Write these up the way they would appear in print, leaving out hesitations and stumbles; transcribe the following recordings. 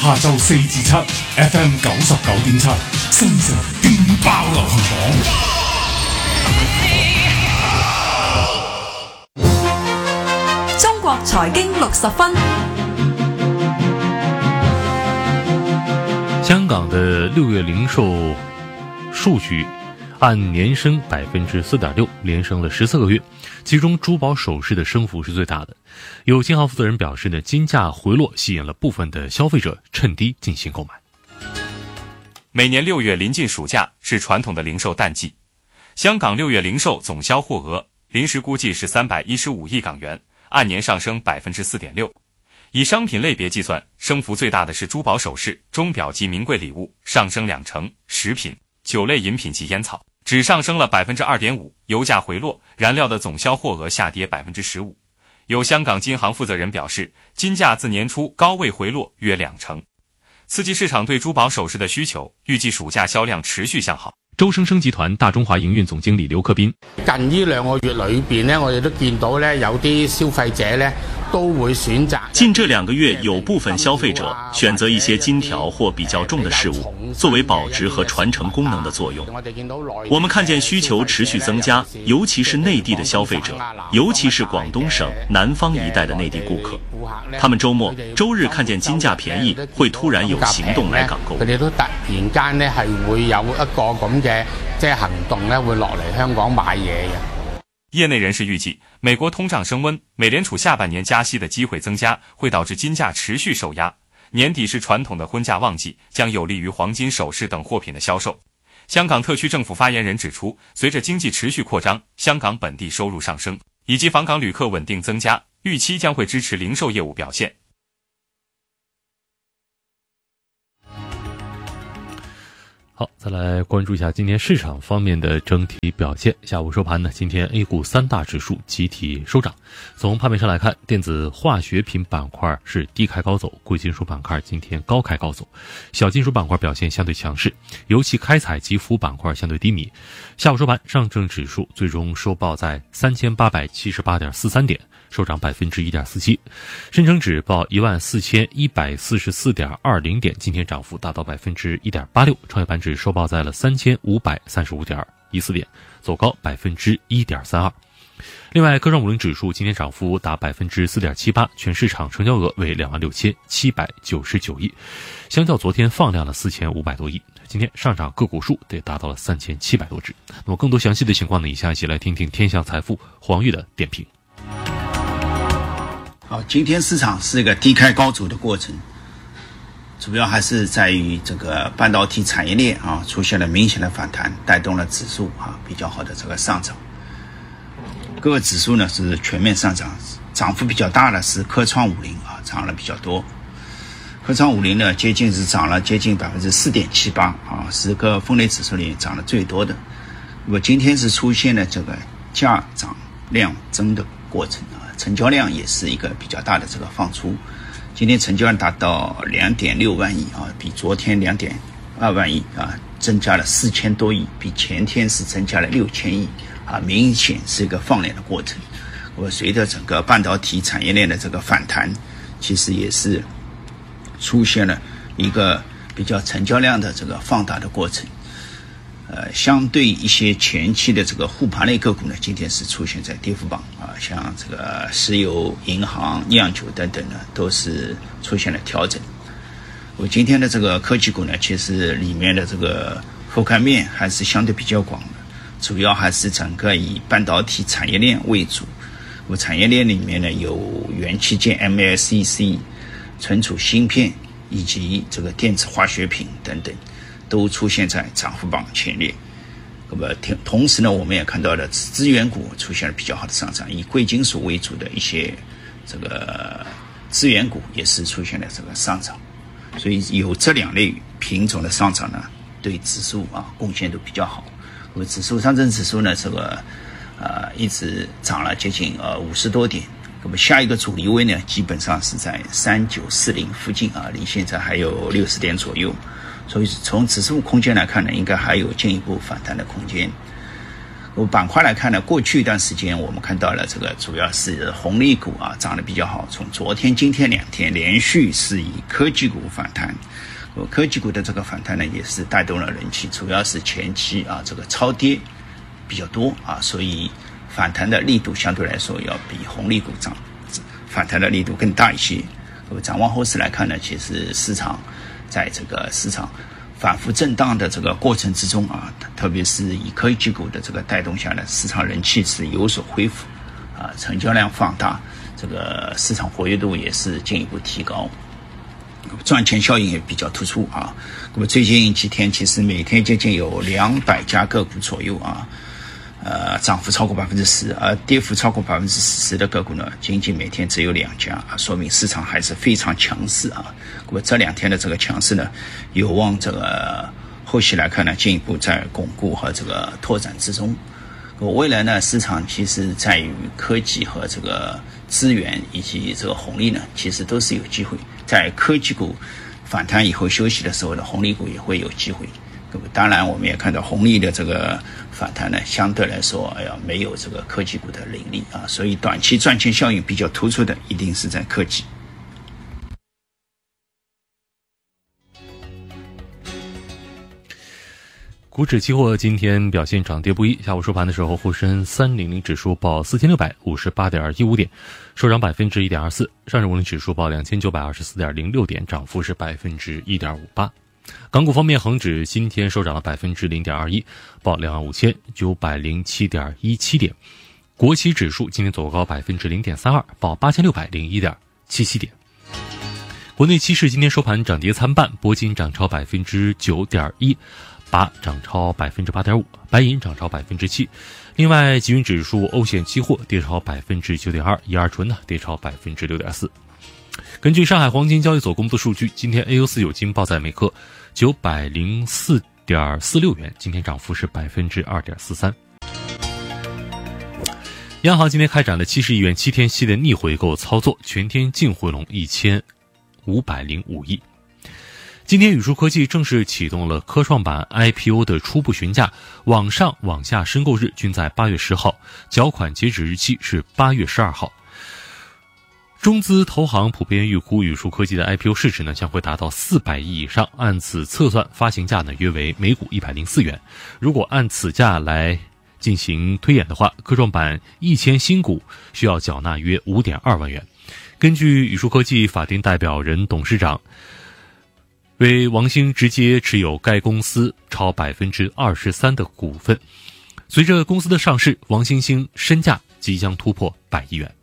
下晝4至7 FM 99.7，新城勁爆流行榜。中國財經60分。 香港的6月零售数据按年升 4.6%， 连升了14个月，其中珠宝首饰的升幅是最大的。有金行负责人表示呢，金价回落吸引了部分的消费者趁低进行购买。 每年6月临近暑假是传统的零售淡季，香港6月零售总销货额临时估计是315亿港元，按年上升 4.6%。以商品类别计算，升幅最大的是珠宝首饰、钟表及名贵礼物，上升2成；食品、酒类饮品及烟草只上升了 2.5%。 油价回落，燃料的总销货额下跌 15%。 有香港金行负责人表示，金价自年初高位回落约2成，刺激市场对珠宝首饰的需求，預計暑假銷量持續向好。 周生生集團大中華營運總經理劉克斌： 近呢2個月裏邊呢，我哋都見到呢，有啲消費者呢都會選擇。 近這2個月，有部分消費者選擇一些金條或比較重的飾物，作為保值和傳承功能的作用。我們看見需求持續增加，尤其是內地的消費者，尤其是廣東省南方一帶的內地顧客，他們週末、週日看見金價便宜，會突然有行動來港購。 佢哋都突然間呢係會有一個咁嘅行動呢，會落嚟香港買嘢嘅。 業內人士預計，美國通脹升溫，美聯儲下半年加息的機會增加，會導致金價持續受壓。年底是傳統的婚嫁旺季，將有利於黃金首飾等貨品的銷售。香港特區政府發言人指出，隨着經濟持續擴張，香港本地收入上升，以及訪港旅客穩定增加，預期將會支持零售業務表現。 好，再来关注一下今天市场方面的整体表现。下午收盘呢，今天 A 股3大指数集体收涨。从盘面上来看，电子化学品板块是低开高走，贵金属板块今天高开高走，小金属板块表现相对强势，尤其开采及服务板块相对低迷。下午收盘，上证指数最终收报在 3878.43 点，收涨 1.47%， 深成指报 14,144.20 点，今天涨幅达到 1.86%， 创业板指收报在了 3,535.14 点，走高 1.32%。 另外，科创50指数今天涨幅达 4.78%， 全市场成交额为 26,799 亿，相较昨天放量了 4,500 多亿。今天上涨个股数也达到了3700多只。那么更多详细的情况呢，以下一起来听听天象财富黄玉的点评。 好，今天市场是一个低开高走的过程，主要还是在于这个半导体产业链出现了明显的反弹，带动了指数比较好的这个上涨。各个指数呢是全面上涨，涨幅比较大的是科创50涨了比较多。科创50呢涨了接近 4.78%， 是个分类指数里涨得最多的。那么今天是出现了这个价涨量增的过程，成交量也是一个比较大的这个放出。今天成交量达到 2.6 万亿比昨天 2.2 万亿增加了4000多亿，比前天是增加了6000亿明显是一个放量的过程。随着整个半导体产业链的这个反弹，其实也是出现了一个比较成交量的这个放大的过程。相对一些前期的这个护盘类个股呢，今天是出现在跌幅榜像这个石油、银行、酿酒等等呢，都是出现了调整。我今天的这个科技股呢，其实里面的这个覆盖面还是相对比较广的，主要还是整个以半导体产业链为主。产业链里面呢，有元器件 MLCC、 存储芯片以及这个电子化学品等等，都出现在涨幅榜前列。那么同时呢，我们也看到了资源股出现了比较好的上涨，以贵金属为主的一些这个资源股也是出现了这个上涨。所以有这2类品种的上涨呢，对指数贡献都比较好。那么上证指数呢，这个一直涨了接近50多点。那么下一个阻力位呢，基本上是在3940附近离现在还有60点左右。所以从指数空间来看呢，应该还有进一步反弹的空间。 板块来看呢，过去一段时间我们看到了这个主要是红利股啊涨得比较好，从昨天、今天2天连续是以科技股反弹。科技股的这个反弹呢，也是带动了人气，主要是前期啊这个超跌比较多啊，所以反弹的力度相对来说要比红利股反弹的力度更大一些。展望后市来看呢，其实市场在这个市场反复震荡的这个过程之中啊，特别是以科技股的这个带动下呢，市场人气是有所恢复啊，成交量放大，这个市场活跃度也是进一步提高。赚钱效应也比较突出啊。那么最近几天其实每天接近有200家个股左右啊，涨幅超过10%，而跌幅超过40%的个股呢，仅仅每天只有2家啊，说明市场还是非常强势啊。那么这2天的这个强势呢，有望这个后续来看呢，进一步在巩固和这个拓展之中。未来呢，市场其实在于科技和这个资源以及这个红利呢，其实都是有机会。在科技股反弹以后休息的时候呢，红利股也会有机会。当然，我们也看到红利的这个反弹呢，相对来说，没有这个科技股的凌厉啊，所以短期赚钱效应比较突出的，一定是在科技。 股指期货今天表现涨跌不一，下午收盘的时候，沪深300指数报4658.15点，收涨1.24%；上证50指数报2924.06点，涨幅是1.58%。港股方面，恒指今天收涨了0.21%，报25907.17点；国企指数今天走高0.32%，报8601.77点。国内期市今天收盘涨跌参半，铂金涨超9.1%。钯涨超8.5%，白银涨超7%。另外，集运指数欧线期货跌超9.2%，乙二醇呢跌超6.4%。根据上海黄金交易所公布的数据，今天 AU4 有金报在每克904.46元，今天涨幅是2.43%。央行今天开展了70亿元7天期的逆回购操作，全天净回笼1505亿。今天宇树科技正式启动了科创板 IPO 的初步询价，网上网下申购日均在8月10号，缴款截止日期是8月12号。中资投行普遍预估宇树科技的 IPO 市值呢将会达到400亿以上，按此测算发行价呢约为每股104元。如果按此价来进行推演的话，科创板1000新股需要缴纳约5.2万元。根据宇树科技法定代表人董事长为王兴直接持有该公司超23%的股份。随着公司的上市，王兴身价即将突破100亿元。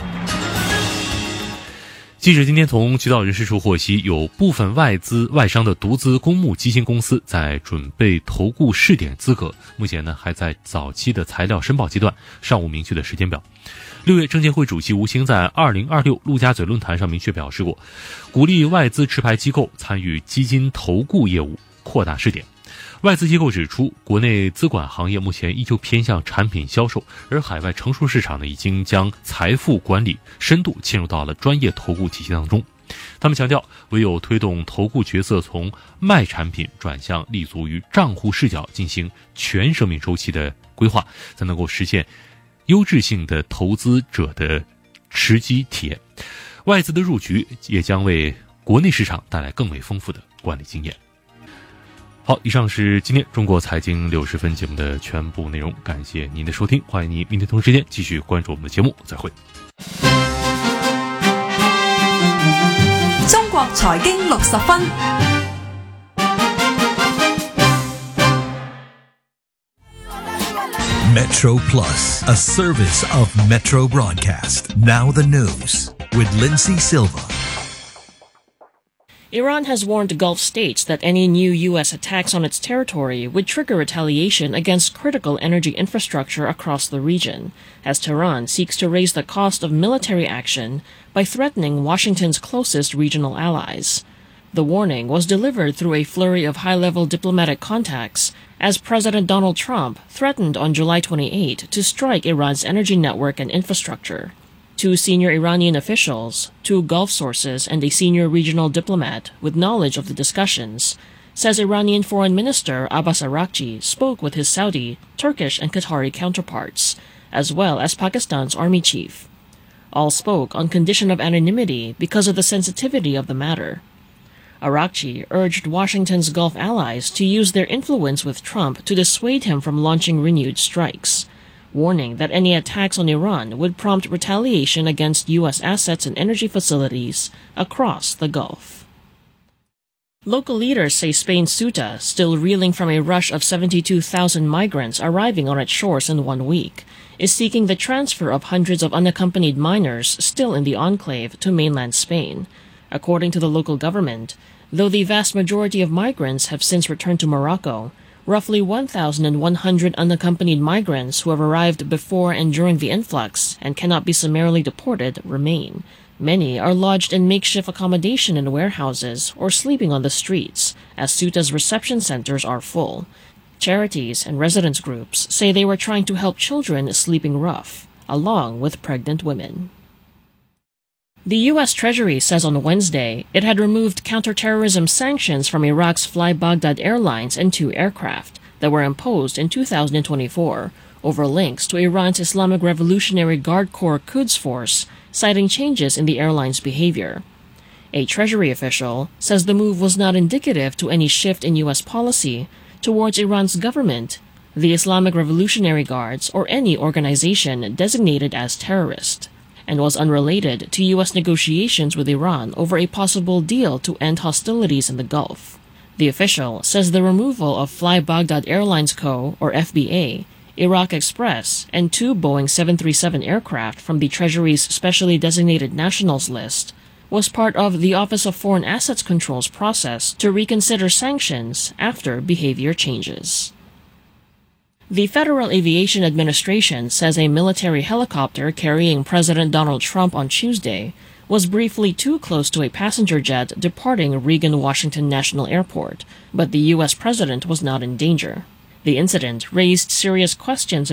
记者今天从渠道人士处获悉，有部分外商的独资公募基金公司在准备投顾试点资格，目前呢还在早期的材料申报阶段，尚无明确的时间表。6月，证监会主席吴兴在2026陆家嘴论坛上明确表示过，鼓励外资持牌机构参与基金投顾业务，扩大试点。外资机构指出，国内资管行业目前依旧偏向产品销售，而海外成熟市场呢，已经将财富管理深度嵌入到了专业投顾体系当中。他们强调，唯有推动投顾角色从卖产品转向立足于账户视角进行全生命周期的规划，才能够实现优质性的投资者的持机体验。外资的入局也将为国内市场带来更为丰富的管理经验。好，以上是今天中国财经60分节目的全部内容，感谢您的收听，欢迎您明天同时间继续关注我们的节目，再会。 中國財經60分。 Metro Plus, a service of Metro Broadcast. Now the news with Lindsay Silva. Iran has warned Gulf states that any new U.S. attacks on its territory would trigger retaliation against critical energy infrastructure across the region, as Tehran seeks to raise the cost of military action by threatening Washington's closest regional allies. The warning was delivered through a flurry of high-level diplomatic contacts, as President Donald Trump threatened on July 28 to strike Iran's energy network and infrastructure. 2 senior Iranian officials, 2 Gulf sources, and a senior regional diplomat with knowledge of the discussions says Iranian Foreign Minister Abbas Araghchi spoke with his Saudi, Turkish, and Qatari counterparts, as well as Pakistan's army chief. All spoke on condition of anonymity because of the sensitivity of the matter. Araghchi urged Washington's Gulf allies to use their influence with Trump to dissuade him from launching renewed strikes, warning that any attacks on Iran would prompt retaliation against U.S. assets and energy facilities across the Gulf. Local leaders say Spain's Ceuta, still reeling from a rush of 72,000 migrants arriving on its shores in 1 week, is seeking the transfer of hundreds of unaccompanied minors still in the enclave to mainland Spain. According to the local government, though the vast majority of migrants have since returned to Morocco, roughly 1,100 unaccompanied migrants who have arrived before and during the influx and cannot be summarily deported remain. Many are lodged in makeshift accommodation in warehouses or sleeping on the streets, as Ceuta's reception centers are full. Charities and residents groups say they were trying to help children sleeping rough, along with pregnant women. The U.S. Treasury says on Wednesday it had removed counterterrorism sanctions from Iraq's Fly Baghdad Airlines and 2 aircraft that were imposed in 2024 over links to Iran's Islamic Revolutionary Guard Corps Quds Force, citing changes in the airline's behavior. A Treasury official says the move was not indicative to any shift in U.S. policy towards Iran's government, the Islamic Revolutionary Guards, or any organization designated as terrorist, and was unrelated to U.S. negotiations with Iran over a possible deal to end hostilities in the Gulf. The official says the removal of Fly Baghdad Airlines Co., or FBA, Iraq Express, and 2 Boeing 737 aircraft from the Treasury's specially designated nationals list was part of the Office of Foreign Assets Control's process to reconsider sanctions after behavior changes. The Federal Aviation Administration says a military helicopter carrying President Donald Trump on Tuesday was briefly too close to a passenger jet departing Reagan-Washington National Airport, but the U.S. president was not in danger. The incident raised serious questions